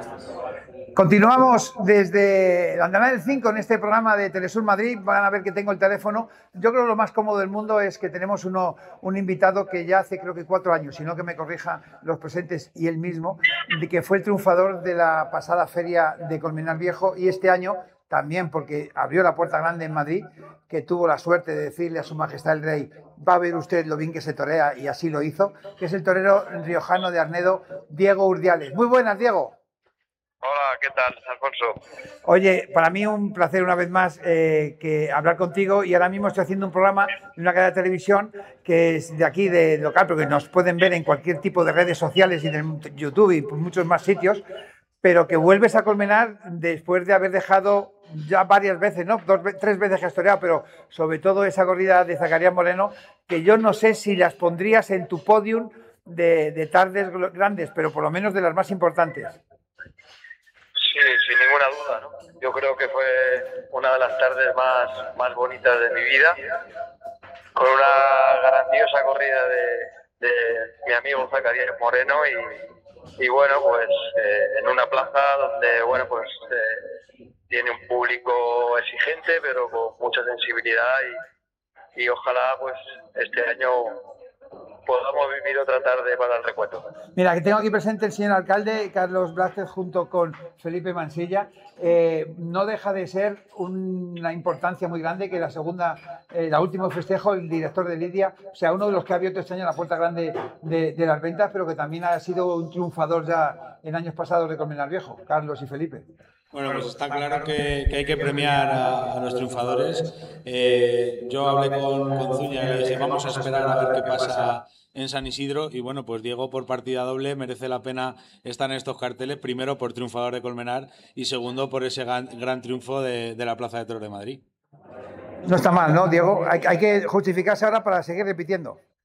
Continuamos desde la Antena del 5 en este programa de Telesur Madrid. Van a ver que tengo el teléfono. Yo creo que lo más cómodo del mundo es que tenemos un invitado que ya hace creo que 4 años, si no que me corrija los presentes y él mismo, de que fue el triunfador de la pasada feria de Colmenar Viejo y este año también porque abrió la Puerta Grande en Madrid, que tuvo la suerte de decirle a Su Majestad el Rey: va a ver usted lo bien que se torea, y así lo hizo, que es el torero riojano de Arnedo, Diego Urdiales. Muy buenas, Diego. Hola, ¿qué tal, Alfonso? Oye, para mí un placer una vez más que hablar contigo, y ahora mismo estoy haciendo un programa en una cadena de televisión que es de aquí, de local, porque nos pueden ver en cualquier tipo de redes sociales y de YouTube y por muchos más sitios, pero que vuelves a Colmenar después de haber dejado ya varias veces, ¿no? 3 veces que has toreado, pero sobre todo esa corrida de Zacarías Moreno, que yo no sé si las pondrías en tu podium de tardes grandes, pero por lo menos de las más importantes. Sí, sin ninguna duda, ¿no? Yo creo que fue una de las tardes más bonitas de mi vida, con una grandiosa corrida de mi amigo Zacarías Moreno y bueno, pues en una plaza donde, bueno, pues tiene un público exigente, pero con mucha sensibilidad y ojalá pues este año podamos vivir otra tarde para el recuerdo. Mira, que tengo aquí presente el señor alcalde, Carlos Blázquez, junto con Felipe Mansilla. No deja de ser una importancia muy grande que la último festejo, el director de Lidia, o sea, uno de los que ha abierto este año la puerta grande de las ventas, pero que también ha sido un triunfador ya en años pasados de Colmenar Viejo, Carlos y Felipe. Bueno, pues está claro que hay que premiar a los triunfadores. Yo hablé con Zuña y le dije, vamos a esperar a ver qué pasa en San Isidro. Y bueno, pues Diego, por partida doble, merece la pena estar en estos carteles. Primero, por triunfador de Colmenar, y segundo, por ese gran triunfo de la Plaza de Toros de Madrid. No está mal, ¿no, Diego? Hay que justificarse ahora para seguir repitiendo.